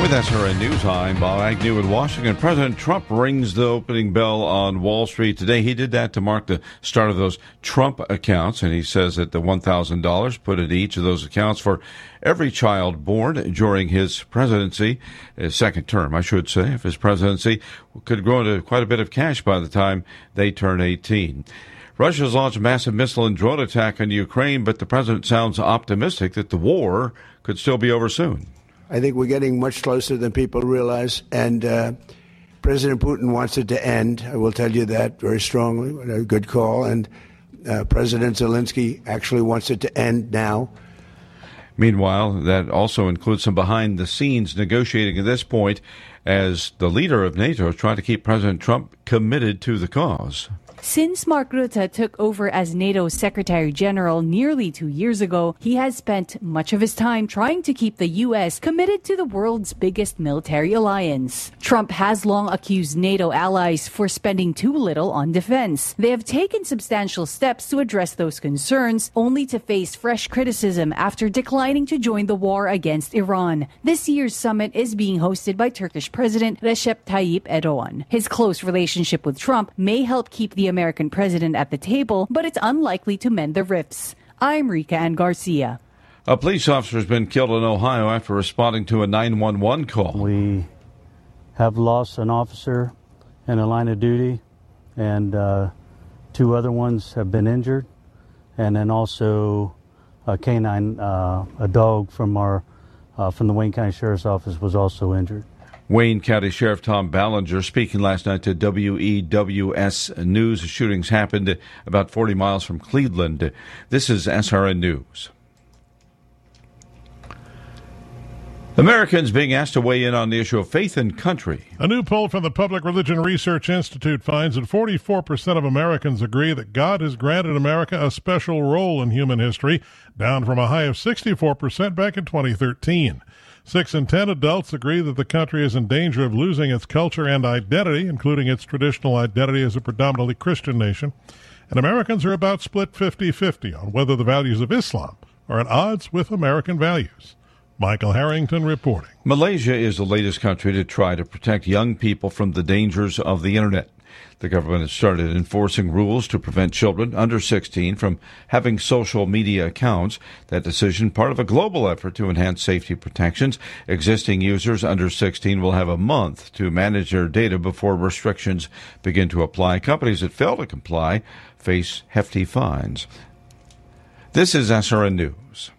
With SRN News, I'm Bob Agnew in Washington. President Trump rings the opening bell on Wall Street today. He did that to mark the start of those Trump accounts, and he says that the $1,000 put into each of those accounts for every child born during his presidency, his second term, I should say, of his presidency, could grow into quite a bit of cash by the time they turn 18. Russia's launched a massive missile and drone attack on Ukraine, but the president sounds optimistic that the war could still be over soon. I think we're getting much closer than people realize, and President Putin wants it to end. I will tell you that very strongly. A good call. And President Zelensky actually wants it to end now. Meanwhile, that also includes some behind-the-scenes negotiating at this point as the leader of NATO is trying to keep President Trump committed to the cause. Since Mark Rutte took over as NATO's Secretary General nearly 2 years ago, he has spent much of his time trying to keep the U.S. committed to the world's biggest military alliance. Trump has long accused NATO allies for spending too little on defense. They have taken substantial steps to address those concerns, only to face fresh criticism after declining to join the war against Iran. This year's summit is being hosted by Turkish President Recep Tayyip Erdogan. His close relationship with Trump may help keep the American president at the table, but it's unlikely to mend the rifts. I'm Rika Ann Garcia. A police officer has been killed in Ohio after responding to a 911 call. We have lost an officer in the line of duty, and two other ones have been injured, and then also a canine, a dog from the Wayne County Sheriff's Office was also injured. Wayne County Sheriff Tom Ballinger speaking last night to WEWS News. The shootings happened about 40 miles from Cleveland. This is SRN News. Americans being asked to weigh in on the issue of faith and country. A new poll from the Public Religion Research Institute finds that 44% of Americans agree that God has granted America a special role in human history, down from a high of 64% back in 2013. 6 in 10 adults agree that the country is in danger of losing its culture and identity, including its traditional identity as a predominantly Christian nation. And Americans are about split 50-50 on whether the values of Islam are at odds with American values. Michael Harrington reporting. Malaysia is the latest country to try to protect young people from the dangers of the Internet. The government has started enforcing rules to prevent children under 16 from having social media accounts. That decision, part of a global effort to enhance safety protections. Existing users under 16 will have a month to manage their data before restrictions begin to apply. Companies that fail to comply face hefty fines. This is SRN News.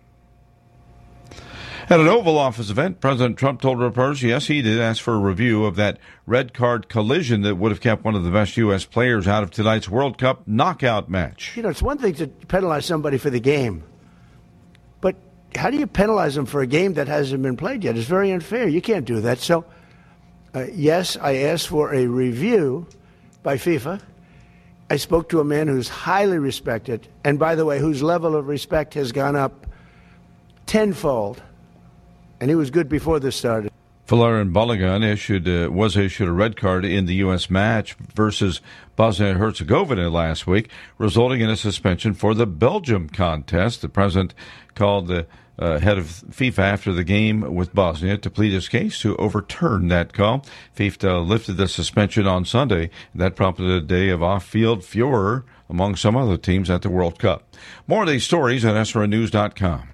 At an Oval Office event, President Trump told reporters, yes, he did ask for a review of that red card collision that would have kept one of the best U.S. players out of tonight's World Cup knockout match. You know, it's one thing to penalize somebody for the game, but how do you penalize them for a game that hasn't been played yet? It's very unfair. You can't do that. So, yes, I asked for a review by FIFA. I spoke to a man who's highly respected, and by the way, whose level of respect has gone up tenfold. And he was good before this started. Valerian Balogun was issued a red card in the U.S. match versus Bosnia-Herzegovina last week, resulting in a suspension for the Belgium contest. The president called the head of FIFA after the game with Bosnia to plead his case to overturn that call. FIFA lifted the suspension on Sunday. That prompted a day of off-field furor among some other teams at the World Cup. More of these stories at SRNnews.com.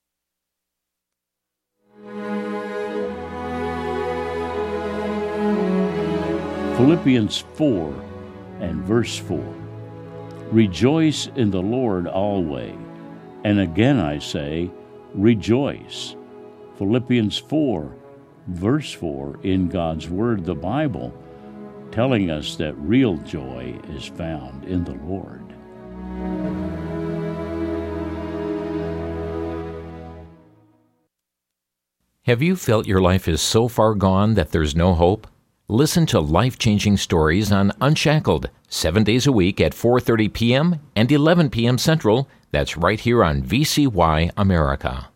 Philippians 4 and verse 4. Rejoice in the Lord always. And again I say, rejoice. Philippians 4, verse 4 in God's Word, the Bible, telling us that real joy is found in the Lord. Have you felt your life is so far gone that there's no hope? Listen to life-changing stories on Unshackled, 7 days a week at 4:30 p.m. and 11 p.m. Central. That's right here on VCY America.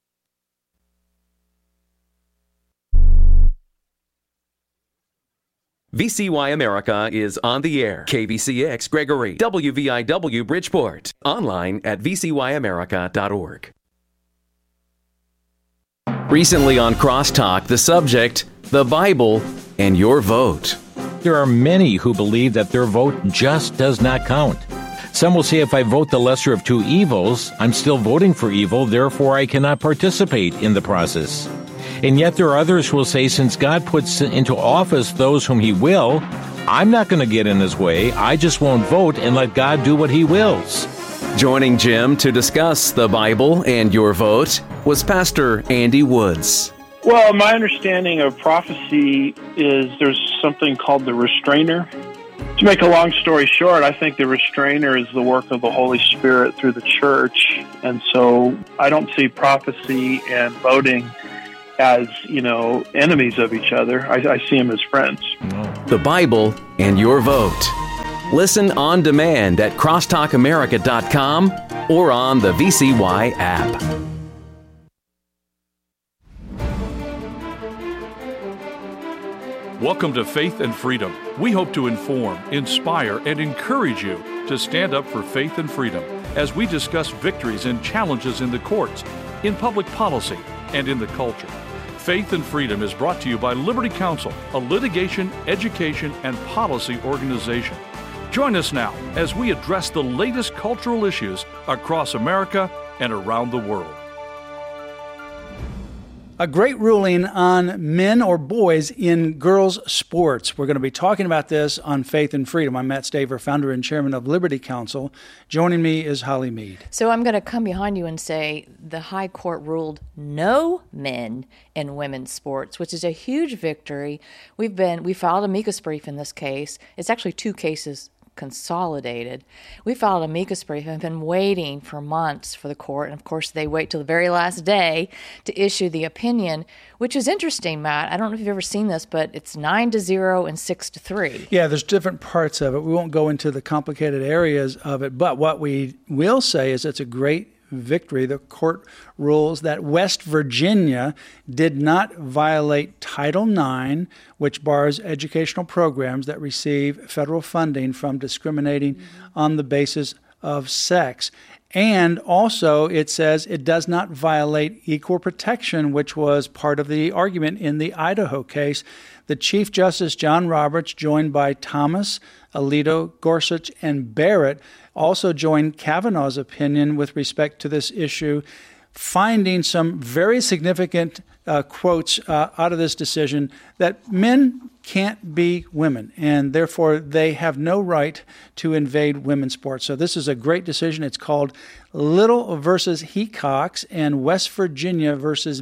VCY America is on the air. KVCX Gregory, WVIW Bridgeport. Online at vcyamerica.org. Recently on Crosstalk, the subject, the Bible and your vote. There are many who believe that their vote just does not count. Some will say if I vote the lesser of two evils, I'm still voting for evil, therefore I cannot participate in the process. And yet there are others who will say since God puts into office those whom He will, I'm not going to get in His way. I just won't vote and let God do what He wills. Joining Jim to discuss the Bible and your vote was Pastor Andy Woods. Well, my understanding of prophecy is there's something called the restrainer. To make a long story short, I think the restrainer is the work of the Holy Spirit through the church. And so I don't see prophecy and voting as, enemies of each other. I see them as friends. The Bible and your vote. Listen on demand at crosstalkamerica.com or on the VCY app. Welcome to Faith and Freedom. We hope to inform, inspire, and encourage you to stand up for faith and freedom as we discuss victories and challenges in the courts, in public policy, and in the culture. Faith and Freedom is brought to you by Liberty Counsel, a litigation, education, and policy organization. Join us now as we address the latest cultural issues across America and around the world. A great ruling on men or boys in girls' sports. We're going to be talking about this on Faith and Freedom. I'm Matt Staver, founder and chairman of Liberty Counsel. Joining me is Holly Mead. So I'm going to come behind you and say the High Court ruled no men in women's sports, which is a huge victory. We filed an amicus brief in this case. It's actually two cases consolidated. We filed an amicus brief and have been waiting for months for the court. And of course, they wait till the very last day to issue the opinion, which is interesting, Matt. I don't know if you've ever seen this, but it's 9-0 and 6-3. Yeah, there's different parts of it. We won't go into the complicated areas of it, but what we will say is it's a great victory. The court rules that West Virginia did not violate Title IX, which bars educational programs that receive federal funding from discriminating on the basis of sex. And also it says it does not violate equal protection, which was part of the argument in the Idaho case. The Chief Justice John Roberts, joined by Thomas, Alito, Gorsuch, and Barrett, also joined Kavanaugh's opinion with respect to this issue, finding some very significant quotes out of this decision that men can't be women, and therefore they have no right to invade women's sports. So this is a great decision. It's called Little versus Hecox and West Virginia versus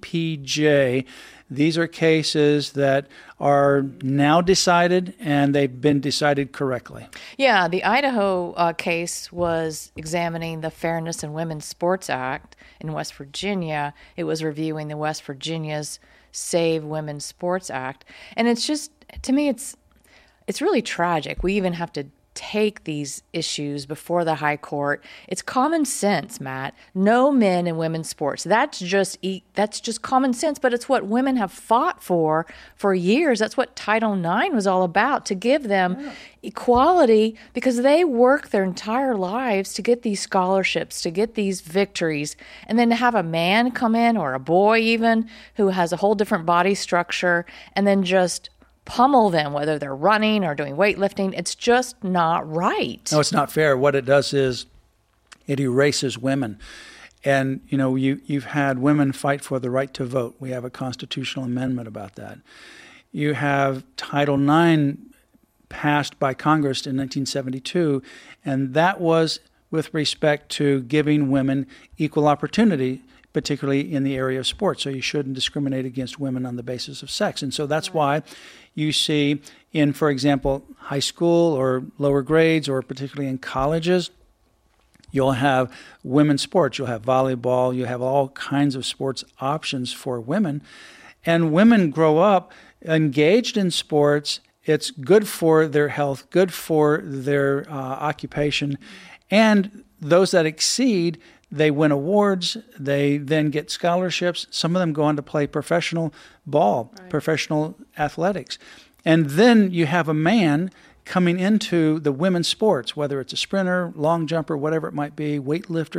BPJ. These are cases that are now decided, and they've been decided correctly. Yeah, the Idaho case was examining the Fairness in Women's Sports Act. In West Virginia, it was reviewing the West Virginia's Save Women's Sports Act. And it's just, to me, it's really tragic. We even have to take these issues before the High Court. It's common sense, Matt. No men in women's sports. That's just common sense, but it's what women have fought for years. That's what Title IX was all about, to give them equality, because they work their entire lives to get these scholarships, to get these victories, and then to have a man come in, or a boy even, who has a whole different body structure, and then just pummel them, whether they're running or doing weightlifting. It's just not right. No, it's not fair. What it does is it erases women. And, you've had women fight for the right to vote. We have a constitutional amendment about that. You have Title IX passed by Congress in 1972, and that was with respect to giving women equal opportunity, particularly in the area of sports. So you shouldn't discriminate against women on the basis of sex. And so that's why you see in, for example, high school or lower grades, or particularly in colleges, you'll have women's sports. You'll have volleyball. You have all kinds of sports options for women. And women grow up engaged in sports. It's good for their health, good for their occupation. And those that exceed, they win awards, they then get scholarships. Some of them go on to play professional ball, professional athletics. And then you have a man coming into the women's sports, whether it's a sprinter, long jumper, whatever it might be, weightlifter,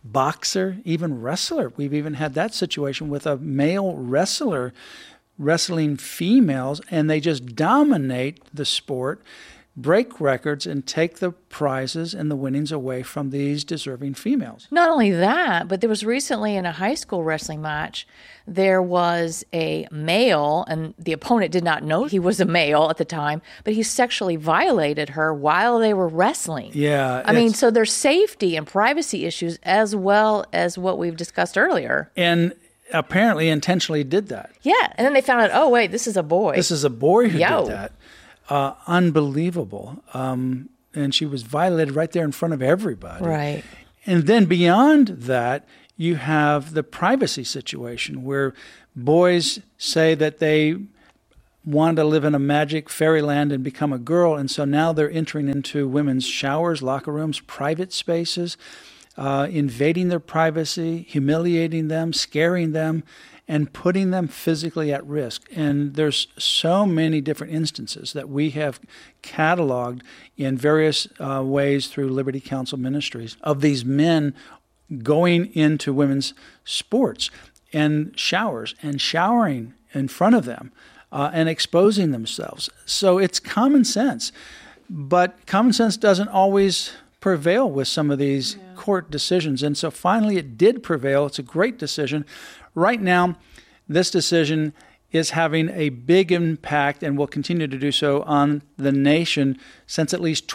boxer, even wrestler. We've even had that situation with a male wrestler wrestling females, and they just dominate the sport, break records, and take the prizes and the winnings away from these deserving females. Not only that, but there was recently in a high school wrestling match, there was a male, and the opponent did not know he was a male at the time, but he sexually violated her while they were wrestling. Yeah. I mean, so there's safety and privacy issues as well as what we've discussed earlier. And apparently intentionally did that. Yeah, and then they found out, oh, wait, this is a boy. This is a boy who did that. Unbelievable. And she was violated right there in front of everybody. Right. And then beyond that, you have the privacy situation where boys say that they want to live in a magic fairyland and become a girl, and so now they're entering into women's showers, locker rooms, private spaces, invading their privacy, humiliating them, scaring them, and putting them physically at risk. And there's so many different instances that we have cataloged in various ways through Liberty Counsel Ministries of these men going into women's sports and showers and showering in front of them and exposing themselves. So it's common sense. But common sense doesn't always prevail with some of these court decisions. And so finally it did prevail. It's a great decision. Right now, this decision is having a big impact and will continue to do so on the nation, since at least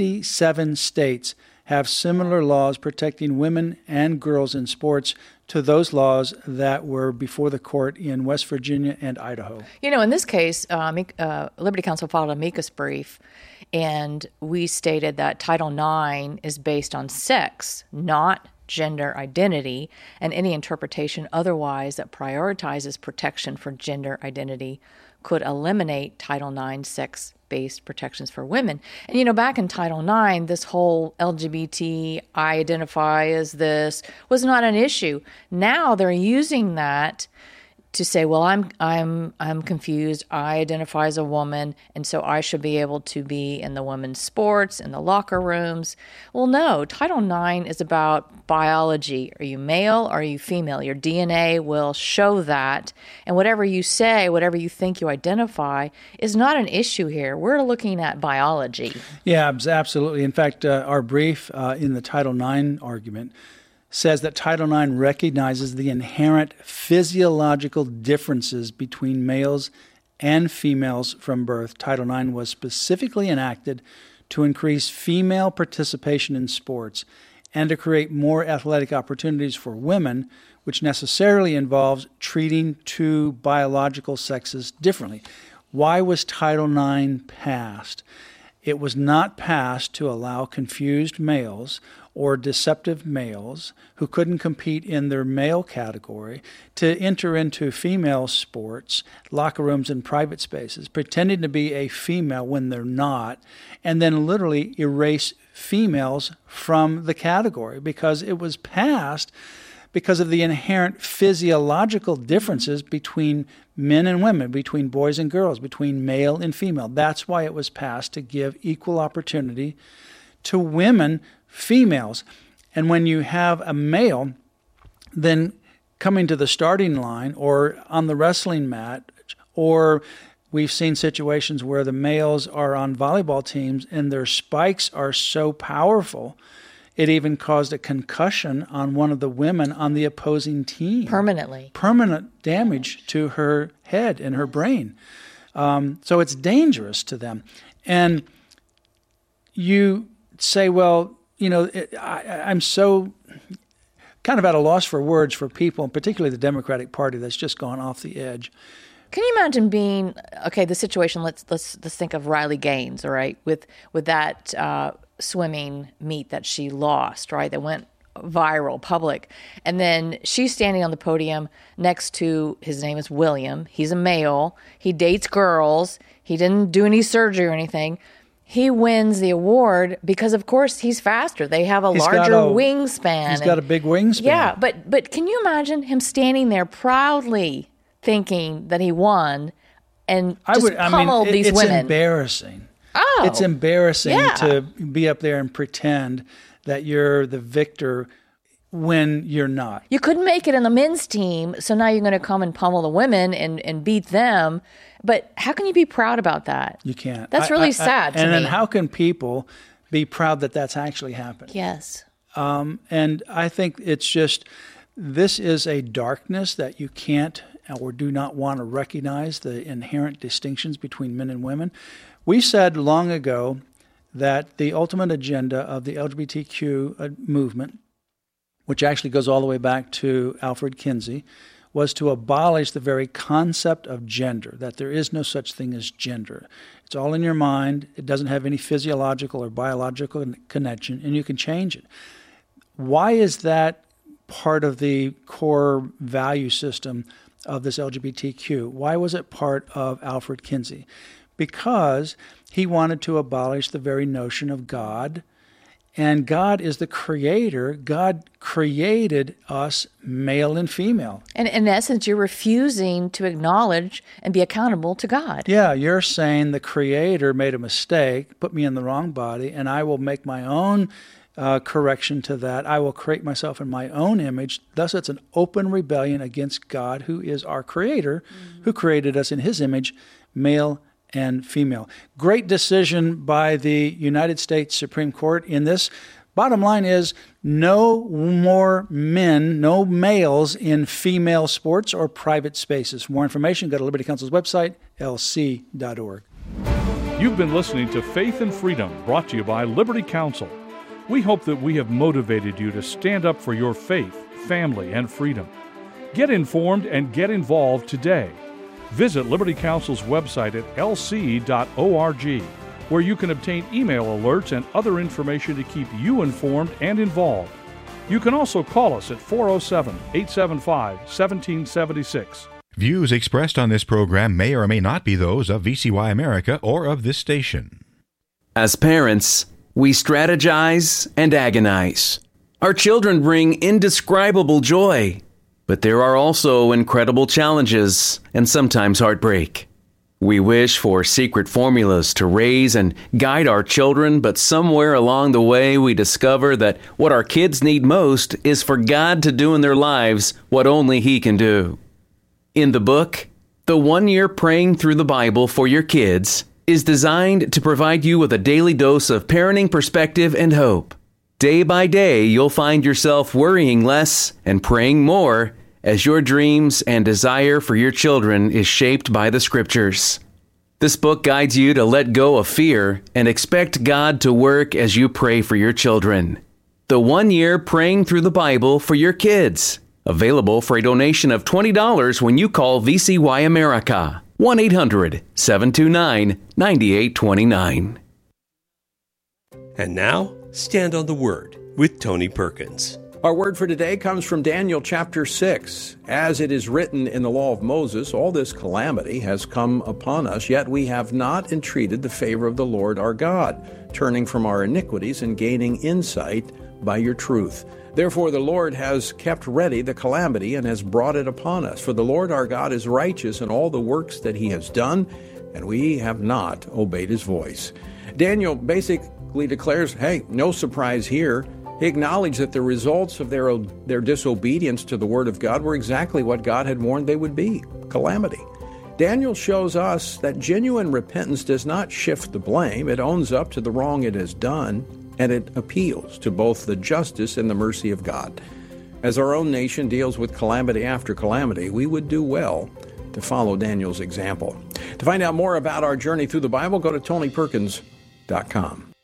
27 states have similar laws protecting women and girls in sports to those laws that were before the court in West Virginia and Idaho. You know, in this case, Liberty Counsel filed an amicus brief, and we stated that Title IX is based on sex, not gender identity, and any interpretation otherwise that prioritizes protection for gender identity could eliminate Title IX sex-based protections for women. And, you know, back in Title IX, this whole LGBT, I identify as this, was not an issue. Now they're using that to say, well, I'm confused. I identify as a woman, and so I should be able to be in the women's sports, in the locker rooms. Well, no, Title IX is about biology. Are you male or are you female? Your DNA will show that, and whatever you say, whatever you think you identify, is not an issue here. We're looking at biology. Yeah, absolutely. In fact, our brief in the Title IX argument says that Title IX recognizes the inherent physiological differences between males and females from birth. Title IX was specifically enacted to increase female participation in sports and to create more athletic opportunities for women, which necessarily involves treating two biological sexes differently. Why was Title IX passed? It was not passed to allow confused males or deceptive males who couldn't compete in their male category to enter into female sports, locker rooms, and private spaces, pretending to be a female when they're not, and then literally erase females from the category, because it was passed because of the inherent physiological differences between men and women, between boys and girls, between male and female. That's why it was passed, to give equal opportunity to women, females. And when you have a male then coming to the starting line or on the wrestling mat, or we've seen situations where the males are on volleyball teams and their spikes are so powerful, it even caused a concussion on one of the women on the opposing team. Permanently. Permanent damage to her head and her brain. So it's dangerous to them. And you say, well, you know, I'm so kind of at a loss for words for people, and particularly the Democratic Party, that's just gone off the edge. Can you imagine being, okay, the situation, let's think of Riley Gaines, all right, with that swimming meet that she lost, right, that went viral, public, and then she's standing on the podium next to, his name is William, he's a male, he dates girls, he didn't do any surgery or anything. He wins the award because, of course, he's faster. They have a larger wingspan. He's got a big wingspan. Yeah, but can you imagine him standing there proudly thinking that he won and pummeled these women? It's embarrassing. Oh. It's embarrassing to be up there and pretend that you're the victor when you're not. You couldn't make it in the men's team, so now you're going to come and pummel the women and beat them. But how can you be proud about that? You can't. That's really sad to me. And then how can people be proud that that's actually happened? Yes. And I think it's just, this is a darkness that you can't or do not want to recognize, the inherent distinctions between men and women. We said long ago that the ultimate agenda of the LGBTQ movement, which actually goes all the way back to Alfred Kinsey, was to abolish the very concept of gender, that there is no such thing as gender. It's all in your mind. It doesn't have any physiological or biological connection, and you can change it. Why is that part of the core value system of this LGBTQ? Why was it part of Alfred Kinsey? Because he wanted to abolish the very notion of God. And God is the creator. God created us male and female. And in essence, you're refusing to acknowledge and be accountable to God. Yeah, you're saying the creator made a mistake, put me in the wrong body, and I will make my own correction to that. I will create myself in my own image. Thus, it's an open rebellion against God, who is our creator, who created us in his image, male and female. Great decision by the United States Supreme Court in this. Bottom line is no more men, no males in female sports or private spaces. For more information, go to Liberty Counsel's website, lc.org. You've been listening to Faith and Freedom, brought to you by Liberty Counsel. We hope that we have motivated you to stand up for your faith, family, and freedom. Get informed and get involved today. Visit Liberty Counsel's website at lc.org, where you can obtain email alerts and other information to keep you informed and involved. You can also call us at 407-875-1776. Views expressed on this program may or may not be those of VCY America or of this station. As parents, we strategize and agonize. Our children bring indescribable joy. But there are also incredible challenges and sometimes heartbreak. We wish for secret formulas to raise and guide our children, but somewhere along the way we discover that what our kids need most is for God to do in their lives what only He can do. In the book, The 1 Year Praying Through the Bible for Your Kids is designed to provide you with a daily dose of parenting perspective and hope. Day by day, you'll find yourself worrying less and praying more as your dreams and desire for your children is shaped by the Scriptures. This book guides you to let go of fear and expect God to work as you pray for your children. The 1 Year Praying Through the Bible for Your Kids. Available for a donation of $20 when you call VCY America. 1-800-729-9829. And now, Stand on the Word with Tony Perkins. Our word for today comes from Daniel chapter 6. As it is written in the law of Moses, all this calamity has come upon us, yet we have not entreated the favor of the Lord our God, turning from our iniquities and gaining insight by your truth. Therefore the Lord has kept ready the calamity and has brought it upon us. For the Lord our God is righteous in all the works that he has done, and we have not obeyed his voice. Daniel basically declares, hey, no surprise here. He acknowledged that the results of their disobedience to the word of God were exactly what God had warned they would be, calamity. Daniel shows us that genuine repentance does not shift the blame. It owns up to the wrong it has done, and it appeals to both the justice and the mercy of God. As our own nation deals with calamity after calamity, we would do well to follow Daniel's example. To find out more about our journey through the Bible, go to TonyPerkins.com.